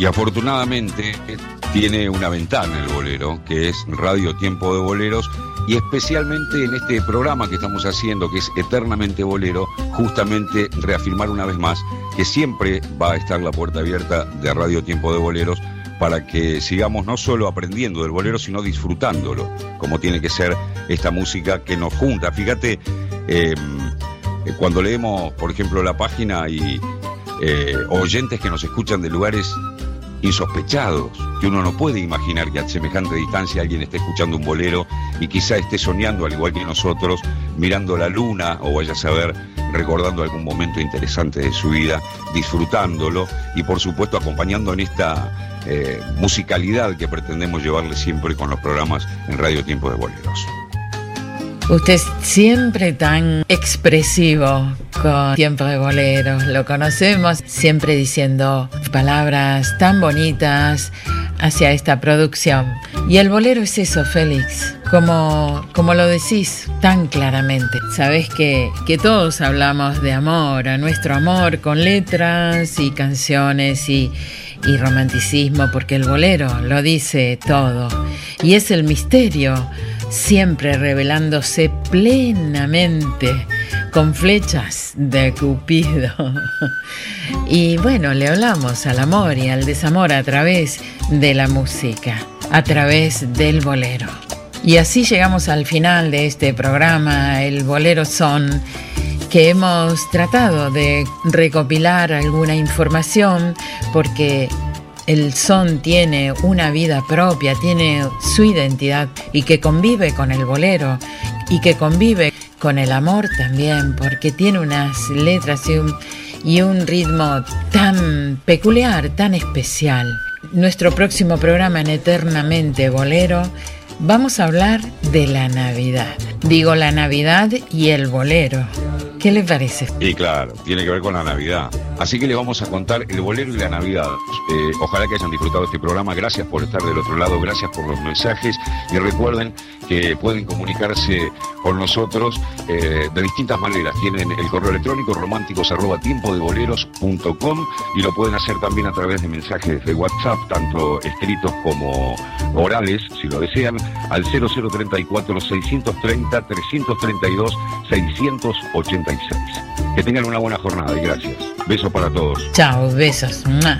Y afortunadamente tiene una ventana el bolero, que es Radio Tiempo de Boleros, y especialmente en este programa que estamos haciendo, que es Eternamente Bolero, justamente reafirmar una vez más que siempre va a estar la puerta abierta de Radio Tiempo de Boleros para que sigamos no solo aprendiendo del bolero, sino disfrutándolo, como tiene que ser esta música que nos junta. Fíjate, cuando leemos, por ejemplo, la página y oyentes que nos escuchan de lugares insospechados, que uno no puede imaginar que a semejante distancia alguien esté escuchando un bolero y quizá esté soñando al igual que nosotros, mirando la luna o vaya a saber, recordando algún momento interesante de su vida, disfrutándolo y por supuesto acompañando en esta musicalidad que pretendemos llevarle siempre con los programas en Radio Tiempo de Boleros. Usted es siempre tan expresivo con Tiempo de Boleros, lo conocemos siempre diciendo palabras tan bonitas hacia esta producción. Y el bolero es eso, Félix, como lo decís tan claramente. Sabés que todos hablamos de amor, a nuestro amor con letras y canciones y romanticismo, porque el bolero lo dice todo. Y es el misterio, siempre revelándose plenamente con flechas de Cupido. Y bueno, le hablamos al amor y al desamor a través de la música, a través del bolero. Y así llegamos al final de este programa, el Bolero Son, que hemos tratado de recopilar alguna información porque el son tiene una vida propia, tiene su identidad y que convive con el bolero y que convive con el amor también, porque tiene unas letras y un ritmo tan peculiar, tan especial. Nuestro próximo programa en Eternamente Bolero vamos a hablar de la Navidad. Digo la Navidad y el bolero. ¿Qué le parece? Y claro, tiene que ver con la Navidad. Así que les vamos a contar el bolero y la Navidad. Ojalá que hayan disfrutado este programa. Gracias por estar del otro lado, gracias por los mensajes. Y recuerden que pueden comunicarse con nosotros de distintas maneras. Tienen el correo electrónico románticos@tiempodeboleros.com y lo pueden hacer también a través de mensajes de WhatsApp, tanto escritos como orales, si lo desean, al 0034-630-332-686. Que tengan una buena jornada y gracias. Besos para todos. Chao, besos.